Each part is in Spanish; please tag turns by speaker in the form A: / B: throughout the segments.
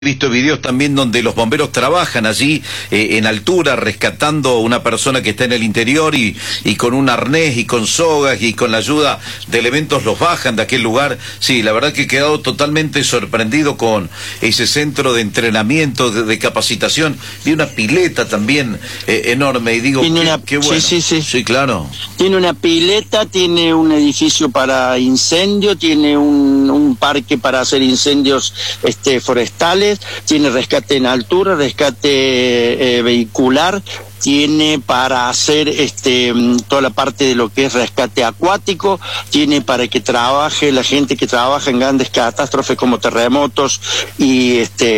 A: He visto videos también donde los bomberos trabajan allí en altura rescatando a una persona que está en el interior y con un arnés y con sogas y con la ayuda de elementos los bajan de aquel lugar. Sí, la verdad que he quedado totalmente sorprendido con ese centro de entrenamiento, de capacitación. Vi una pileta también enorme y digo, qué bueno. Sí, claro.
B: Tiene una pileta, tiene un edificio para incendio, tiene un parque para hacer incendios forestales, tiene rescate en altura, rescate vehicular, tiene para hacer toda la parte de lo que es rescate acuático, tiene para que trabaje la gente que trabaja en grandes catástrofes como terremotos y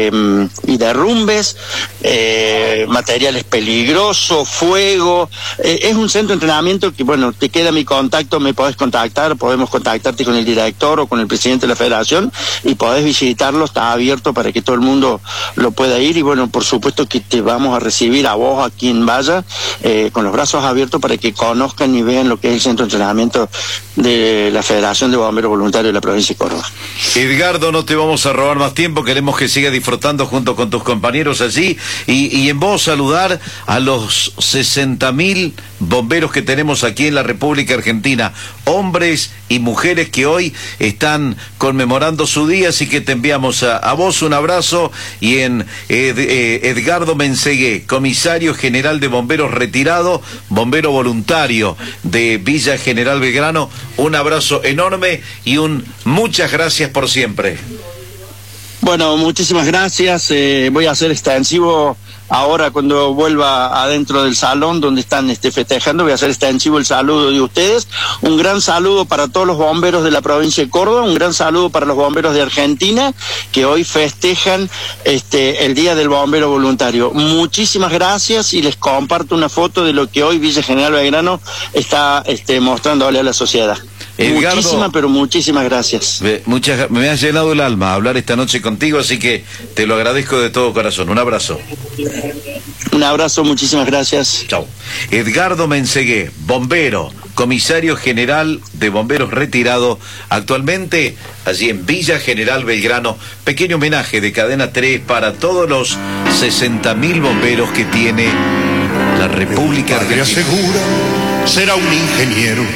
B: derrumbes, materiales peligrosos, fuego. Es un centro de entrenamiento que, bueno, te queda mi contacto, me podés contactar, podemos contactarte con el director o con el presidente de la federación y podés visitarlo, está abierto para que todo el mundo lo pueda ir y, bueno, por supuesto que te vamos a recibir a vos, a quien vaya, con los brazos abiertos para que conozcan y vean lo que es el centro de entrenamiento de la Federación de Bomberos Voluntarios de la provincia de Córdoba.
A: Edgardo, no te vamos a robar más tiempo, queremos que sigas disfrutando junto con tus compañeros allí y en vos saludar a los 60.000 bomberos que tenemos aquí en la República Argentina, hombres y mujeres que hoy están conmemorando su día, así que te enviamos a vos un abrazo y en Edgardo Mensegué, comisario general de bomberos retirado, bombero voluntario de Villa General Belgrano, un abrazo enorme y muchas gracias por siempre.
B: Bueno, muchísimas gracias. Voy a hacer extensivo ahora cuando vuelva adentro del salón donde están festejando, voy a hacer extensivo el saludo de ustedes. Un gran saludo para todos los bomberos de la provincia de Córdoba, un gran saludo para los bomberos de Argentina que hoy festejan el Día del Bombero Voluntario. Muchísimas gracias y les comparto una foto de lo que hoy Villa General Belgrano está mostrándole a la sociedad.
A: Edgardo,
B: pero muchísimas gracias.
A: Me has llenado el alma hablar esta noche contigo, así que te lo agradezco de todo corazón. Un abrazo.
B: Un abrazo, muchísimas gracias.
A: Chao. Edgardo Mensegué, bombero, comisario general de bomberos retirado, actualmente allí en Villa General Belgrano. Pequeño homenaje de Cadena 3 para todos los 60.000 bomberos que tiene la República Argentina.
C: Asegura, será un ingeniero